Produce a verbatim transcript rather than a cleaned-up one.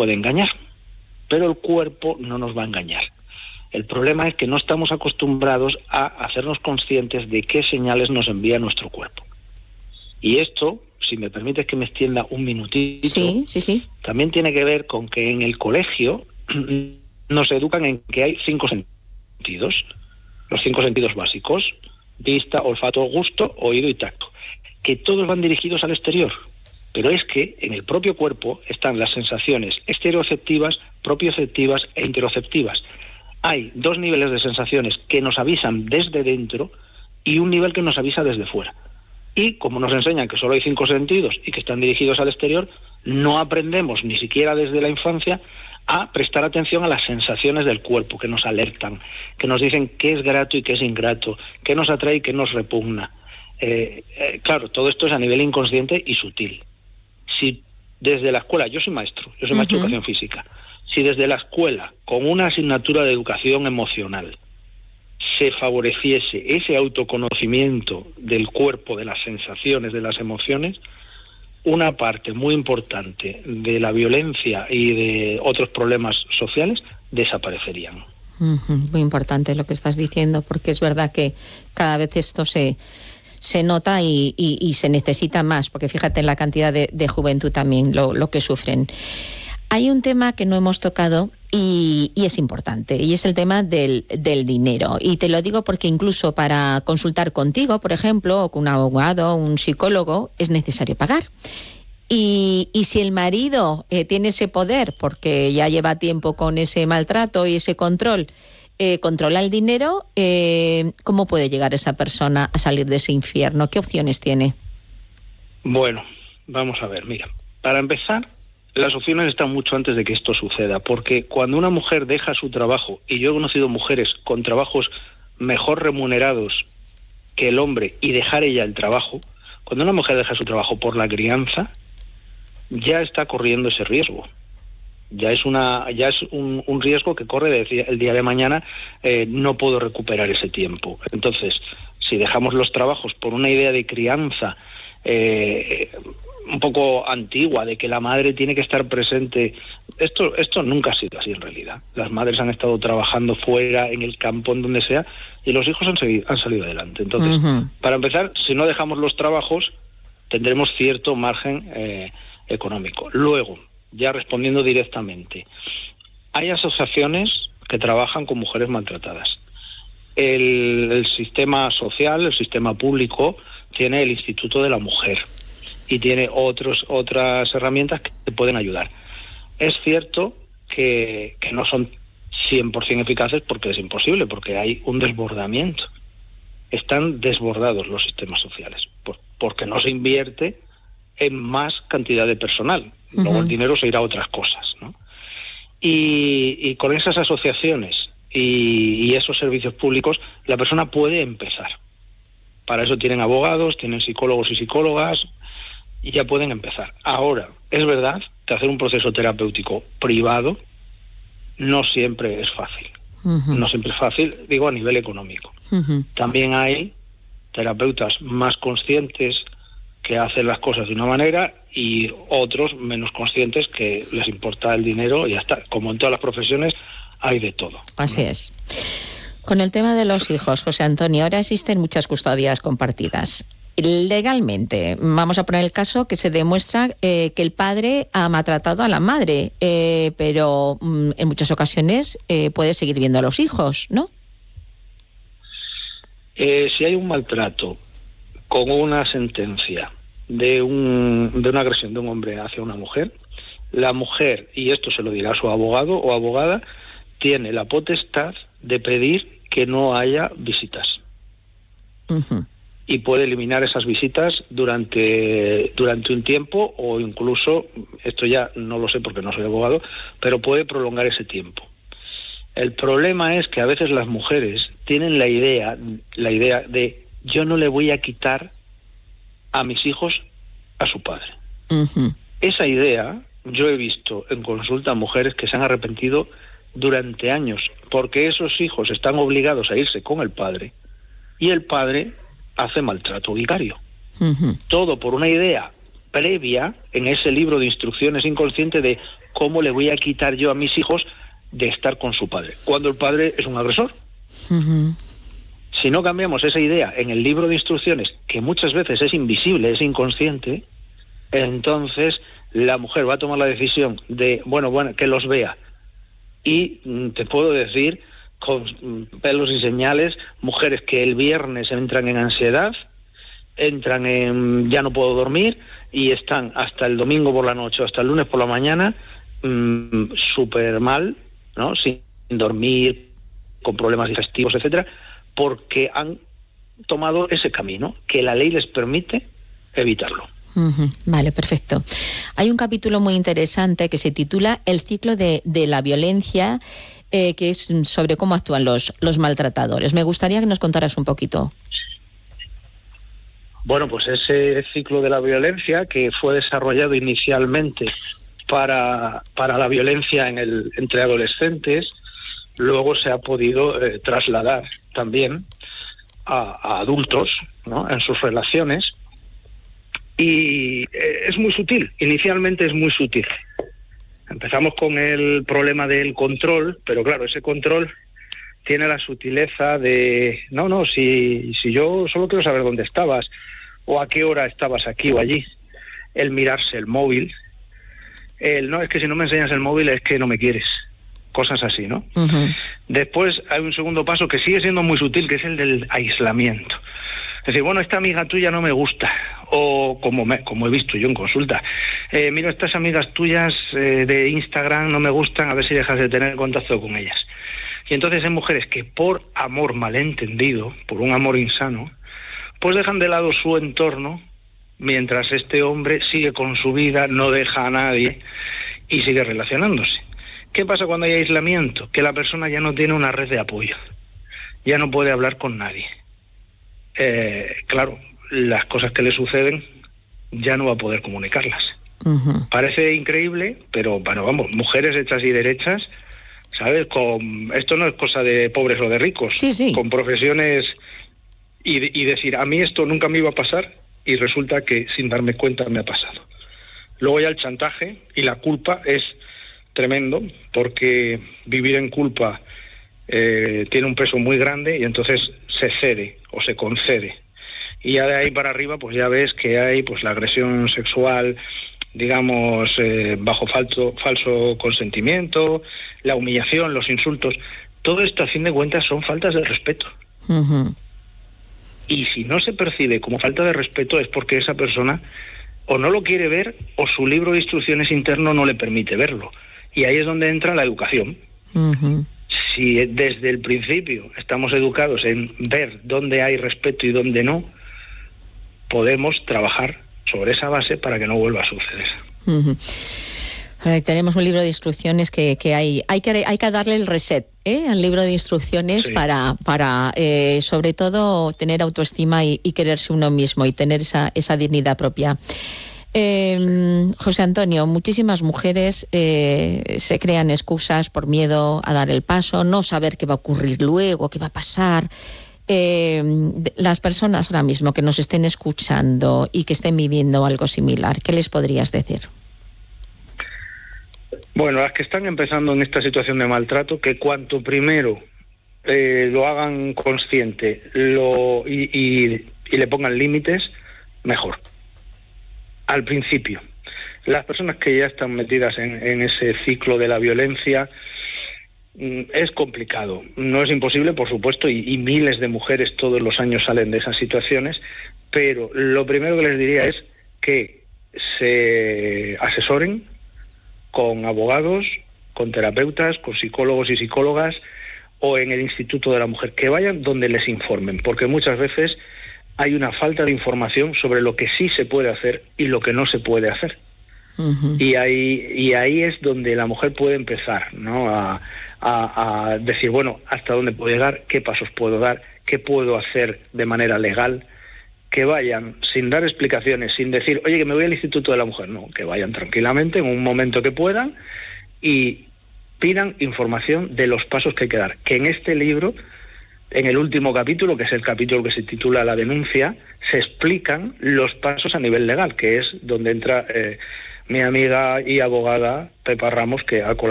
puede engañar, pero el cuerpo no nos va a engañar. El problema es que no estamos acostumbrados a hacernos conscientes de qué señales nos envía nuestro cuerpo. Y esto, si me permites que me extienda un minutito, sí, sí, sí. también tiene que ver con que en el colegio nos educan en que hay cinco sentidos, los cinco sentidos básicos: vista, olfato, gusto, oído y tacto, que todos van dirigidos al exterior. Pero es que en el propio cuerpo están las sensaciones estereoceptivas, propioceptivas e interoceptivas. Hay dos niveles de sensaciones que nos avisan desde dentro y un nivel que nos avisa desde fuera. Y como nos enseñan que solo hay cinco sentidos y que están dirigidos al exterior, no aprendemos ni siquiera desde la infancia a prestar atención a las sensaciones del cuerpo que nos alertan, que nos dicen qué es grato y qué es ingrato, qué nos atrae y qué nos repugna. Eh, eh, claro, todo esto es a nivel inconsciente y sutil. Si desde la escuela, yo soy maestro, yo soy maestro de educación física, si desde la escuela, con una asignatura de educación emocional, se favoreciese ese autoconocimiento del cuerpo, de las sensaciones, de las emociones, una parte muy importante de la violencia y de otros problemas sociales desaparecerían. Uh-huh. Muy importante lo que estás diciendo, porque es verdad que cada vez esto se... se nota y, y, y se necesita más, porque fíjate en la cantidad de, de juventud también, lo, lo que sufren. Hay un tema que no hemos tocado y, y es importante, y es el tema del, del dinero. Y te lo digo porque incluso para consultar contigo, por ejemplo, o con un abogado, un psicólogo, es necesario pagar. Y, y si el marido eh, tiene ese poder, porque ya lleva tiempo con ese maltrato y ese control, Eh, controla el dinero, eh, ¿cómo puede llegar esa persona a salir de ese infierno? ¿Qué opciones tiene? Bueno, vamos a ver, mira, para empezar, las opciones están mucho antes de que esto suceda, porque cuando una mujer deja su trabajo, y yo he conocido mujeres con trabajos mejor remunerados que el hombre, y dejar ella el trabajo, cuando una mujer deja su trabajo por la crianza, ya está corriendo ese riesgo. Ya es una ya es un, un riesgo que corre de, el día de mañana, eh, no puedo recuperar ese tiempo. Entonces, si dejamos los trabajos por una idea de crianza eh, un poco antigua, de que la madre tiene que estar presente, esto esto nunca ha sido así en realidad. Las madres han estado trabajando fuera, en el campo, en donde sea, y los hijos han, seguido, han salido adelante. Entonces, uh-huh. para empezar, si no dejamos los trabajos, tendremos cierto margen eh, económico. Luego, ya respondiendo directamente, hay asociaciones que trabajan con mujeres maltratadas. El, el sistema social, el sistema público, tiene el Instituto de la Mujer y tiene otros, otras herramientas que te pueden ayudar. Es cierto que, que no son cien por ciento eficaces, porque es imposible, porque hay un desbordamiento. Están desbordados los sistemas sociales, por, porque no se invierte en más cantidad de personal. Luego uh-huh. el dinero se irá a otras cosas, ¿no? Y, y con esas asociaciones y, y esos servicios públicos, la persona puede empezar. Para eso tienen abogados, tienen psicólogos y psicólogas, y ya pueden empezar. Ahora, es verdad que hacer un proceso terapéutico privado no siempre es fácil. Uh-huh. No siempre es fácil, digo, a nivel económico. Uh-huh. También hay terapeutas más conscientes que hacen las cosas de una manera y otros menos conscientes que les importa el dinero y ya está. Como en todas las profesiones, hay de todo, ¿no? Así es. Con el tema de los hijos, José Antonio, ahora existen muchas custodias compartidas. Legalmente, vamos a poner el caso que se demuestra eh, que el padre ha maltratado a la madre, eh, pero mm, en muchas ocasiones eh, puede seguir viendo a los hijos, ¿no? Eh, si hay un maltrato con una sentencia de, un, de una agresión de un hombre hacia una mujer, la mujer, y esto se lo dirá a su abogado o abogada, tiene la potestad de pedir que no haya visitas. Uh-huh. Y puede eliminar esas visitas durante, durante un tiempo, o incluso, esto ya no lo sé porque no soy abogado, pero puede prolongar ese tiempo. El problema es que a veces las mujeres tienen la idea, la idea de yo no le voy a quitar a mis hijos a su padre. Uh-huh. Esa idea yo he visto en consulta mujeres que se han arrepentido durante años, porque esos hijos están obligados a irse con el padre y el padre hace maltrato vicario. Uh-huh. Todo por una idea previa en ese libro de instrucciones inconsciente de ¿cómo le voy a quitar yo a mis hijos de estar con su padre? Cuando el padre es un agresor. Uh-huh. Si no cambiamos esa idea en el libro de instrucciones, que muchas veces es invisible, es inconsciente, entonces la mujer va a tomar la decisión de, bueno, bueno, que los vea. Y te puedo decir, con pelos y señales, mujeres que el viernes entran en ansiedad, entran en ya no puedo dormir, y están hasta el domingo por la noche o hasta el lunes por la mañana mmm, súper mal, ¿no? Sin dormir, con problemas digestivos, etcétera, porque han tomado ese camino que la ley les permite evitarlo. Uh-huh. Vale, perfecto. Hay un capítulo muy interesante que se titula El ciclo de, de la violencia, eh, que es sobre cómo actúan los, los maltratadores. Me gustaría que nos contaras un poquito. Bueno, pues ese ciclo de la violencia, que fue desarrollado inicialmente para, para la violencia en el, entre adolescentes, luego se ha podido eh, trasladar también a, a adultos, ¿no?, en sus relaciones. Y eh, es muy sutil, inicialmente es muy sutil. Empezamos con el problema del control, pero claro, ese control tiene la sutileza de, no, no, si, si yo solo quiero saber dónde estabas, o a qué hora estabas aquí o allí. El mirarse el móvil, el, no, es que si no me enseñas el móvil es que no me quieres. Cosas así, ¿no? Uh-huh. Después hay un segundo paso que sigue siendo muy sutil, que es el del aislamiento. Es decir, bueno, esta amiga tuya no me gusta, o como me, como he visto yo en consulta, eh, mira, estas amigas tuyas eh, de Instagram no me gustan, a ver si dejas de tener contacto con ellas. Y entonces hay mujeres que por amor malentendido, por un amor insano, pues dejan de lado su entorno, mientras este hombre sigue con su vida, no deja a nadie y sigue relacionándose. ¿Qué pasa cuando hay aislamiento? Que la persona ya no tiene una red de apoyo, ya no puede hablar con nadie. Eh, claro, las cosas que le suceden ya no va a poder comunicarlas. Uh-huh. Parece increíble, pero bueno, vamos, mujeres hechas y derechas, ¿sabes? Con, esto no es cosa de pobres o de ricos, sí, sí. Con profesiones y, y decir, a mí esto nunca me iba a pasar y resulta que sin darme cuenta me ha pasado. Luego ya el chantaje y la culpa es tremendo, porque vivir en culpa eh, tiene un peso muy grande y entonces se cede o se concede. Y ya de ahí para arriba pues ya ves que hay pues la agresión sexual, digamos, eh, bajo falso, falso consentimiento, la humillación, los insultos. Todo esto, a fin de cuentas, son faltas de respeto. Uh-huh. Y si no se percibe como falta de respeto es porque esa persona o no lo quiere ver o su libro de instrucciones interno no le permite verlo. Y ahí es donde entra la educación. Uh-huh. Si desde el principio estamos educados en ver dónde hay respeto y dónde no, podemos trabajar sobre esa base para que no vuelva a suceder. Uh-huh. Eh, tenemos un libro de instrucciones que, que hay, hay que hay que darle el reset ¿eh? al libro de instrucciones sí. para, para eh, sobre todo tener autoestima y, y quererse uno mismo y tener esa, esa dignidad propia. Eh, José Antonio, muchísimas mujeres eh, se crean excusas por miedo a dar el paso, no saber qué va a ocurrir luego, qué va a pasar. Eh, las personas ahora mismo que nos estén escuchando y que estén viviendo algo similar, ¿qué les podrías decir? Bueno, las que están empezando en esta situación de maltrato, que cuanto primero eh, lo hagan consciente lo, y, y, y le pongan límites, mejor. Al principio. Las personas que ya están metidas en, en ese ciclo de la violencia, es complicado. No es imposible, por supuesto, y, y miles de mujeres todos los años salen de esas situaciones, pero lo primero que les diría es que se asesoren con abogados, con terapeutas, con psicólogos y psicólogas, o en el Instituto de la Mujer, que vayan donde les informen, porque muchas veces hay una falta de información sobre lo que sí se puede hacer y lo que no se puede hacer. Uh-huh. Y ahí y ahí es donde la mujer puede empezar, ¿no? A, a, a decir, bueno, hasta dónde puedo llegar, qué pasos puedo dar, qué puedo hacer de manera legal. Que vayan sin dar explicaciones, sin decir, oye, que me voy al Instituto de la Mujer. No, que vayan tranquilamente en un momento que puedan y pidan información de los pasos que hay que dar. Que en este libro, en el último capítulo, que es el capítulo que se titula La denuncia, se explican los pasos a nivel legal, que es donde entra eh, mi amiga y abogada Pepa Ramos, que ha colaborado